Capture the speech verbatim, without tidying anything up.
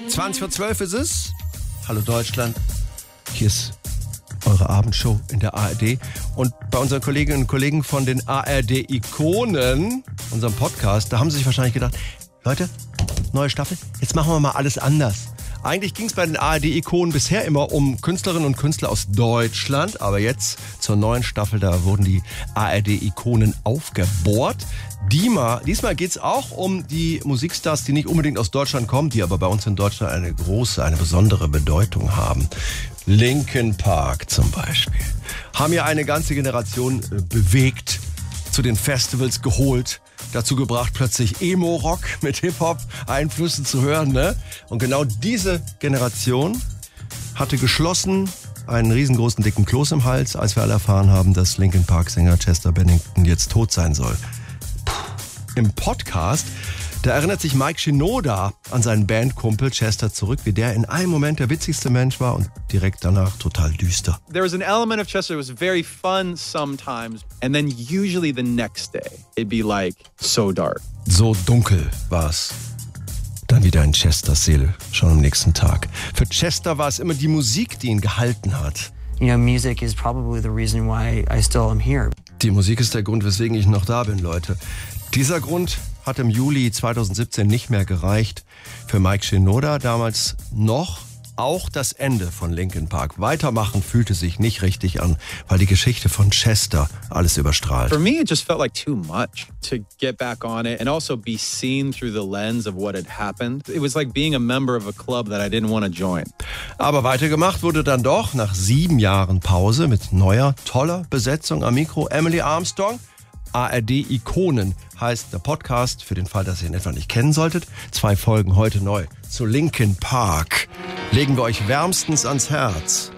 zwanzig vor zwölf ist es. Hallo Deutschland. Hier ist eure Abendshow in der A R D. Und bei unseren Kolleginnen und Kollegen von den A R D-Ikonen, unserem Podcast, da haben sie sich wahrscheinlich gedacht, Leute, neue Staffel, jetzt machen wir mal alles anders. Eigentlich ging es bei den A R D-Ikonen bisher immer um Künstlerinnen und Künstler aus Deutschland, aber jetzt zur neuen Staffel, da wurden die A R D-Ikonen aufgebohrt. Diesmal, diesmal geht es auch um die Musikstars, die nicht unbedingt aus Deutschland kommen, die aber bei uns in Deutschland eine große, eine besondere Bedeutung haben. Linkin Park zum Beispiel. Haben ja eine ganze Generation äh, bewegt, zu den Festivals geholt, dazu gebracht, plötzlich Emo-Rock mit Hip-Hop-Einflüssen zu hören, ne? Und genau diese Generation hatte geschlossen einen riesengroßen dicken Kloß im Hals, als wir alle erfahren haben, dass Linkin Park-Sänger Chester Bennington jetzt tot sein soll. Puh. Im Podcast, da erinnert sich Mike Shinoda an seinen Bandkumpel Chester zurück, wie der in einem Moment der witzigste Mensch war und direkt danach total düster. There was an element of Chester that was very fun sometimes, and then usually the next day it'd be like so dark. So dunkel war's. Dann wieder in Chesters Seele, schon am nächsten Tag. Für Chester war es immer die Musik, die ihn gehalten hat. You know, music is probably the reason why I still am here. Die Musik ist der Grund, weswegen ich noch da bin, Leute. Dieser Grund hat im Juli zwanzig siebzehn nicht mehr gereicht. Für Mike Shinoda damals noch auch das Ende von Linkin Park. Weitermachen fühlte sich nicht richtig an, weil die Geschichte von Chester alles überstrahlt. For me, it just felt like too much to get back on it and also be seen through the lens of what had happened. It was like being a member of a club that I didn't want to join. Aber weitergemacht wurde dann doch nach sieben Jahren Pause mit neuer, toller Besetzung am Mikro. Emily Armstrong. A R D-Ikonen heißt der Podcast, für den Fall, dass ihr ihn etwa nicht kennen solltet. Zwei Folgen heute neu zu Linkin Park. Legen wir euch wärmstens ans Herz.